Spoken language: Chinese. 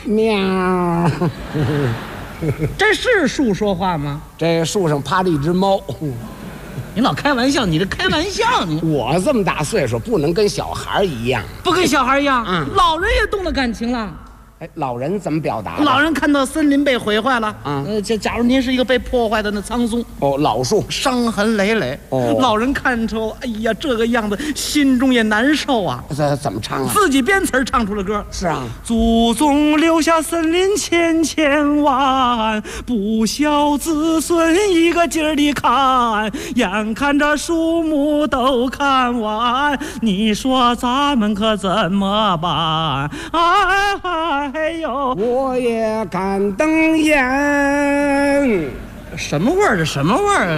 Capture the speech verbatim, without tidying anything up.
喵。 这是树说话吗？ 这树上趴着一只猫。 你老开玩笑，你这开玩笑，你我这么大岁数，不能跟小孩一样。 不跟小孩一样， 嗯， 老人也动了感情了。 哎，老人怎么表达的？ 老人看到森林被毁坏了， 嗯， 呃，假假如您是一个被破坏的那苍松， 哦，老树伤痕累累， 哦， 老人看着，哎呀，这个样子，心中也难受啊。 这怎么唱啊？ 自己编词儿唱出了歌。 是啊， 祖宗留下森林千千万，不孝子孙一个劲儿地看，眼看着树木都看完，你说咱们可怎么办？哎哎呦， 我也干瞪眼。 什么味儿？这什么味儿？